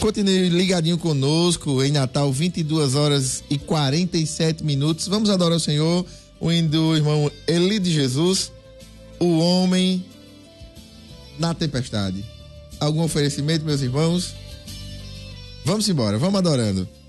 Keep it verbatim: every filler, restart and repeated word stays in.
continue ligadinho conosco em Natal, vinte e duas horas e quarenta e sete minutos. Vamos adorar o Senhor, o hino do irmão Eli de Jesus, o homem na tempestade. Algum oferecimento, meus irmãos? Vamos embora, vamos adorando.